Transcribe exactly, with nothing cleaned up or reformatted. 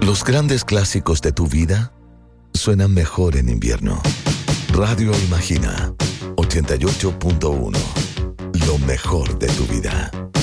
Los grandes clásicos de tu vida suenan mejor en invierno. Radio Imagina, ochenta y ocho punto uno. Lo mejor de tu vida.